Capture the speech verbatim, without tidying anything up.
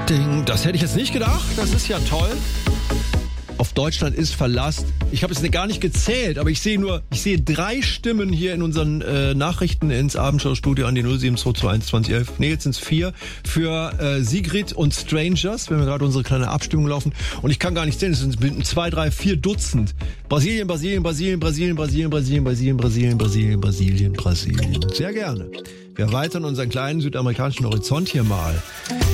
Ding, das hätte ich jetzt nicht gedacht. Das ist ja toll. Auf Deutschland ist Verlass. Ich habe es gar nicht gezählt, aber ich sehe nur, ich sehe drei Stimmen hier in unseren äh, Nachrichten ins Abendschau-Studio an die null sieben zwei zwei eins zwanzig elf. Nee, jetzt sind es vier. Für äh, Sigrid und Strangers, wenn wir gerade unsere kleine Abstimmung laufen. Und ich kann gar nicht zählen, es sind zwei, drei, vier Dutzend. Brasilien, Brasilien, Brasilien, Brasilien, Brasilien, Brasilien, Brasilien, Brasilien, Brasilien, Brasilien, Brasilien. Sehr gerne. Wir erweitern unseren kleinen südamerikanischen Horizont hier mal.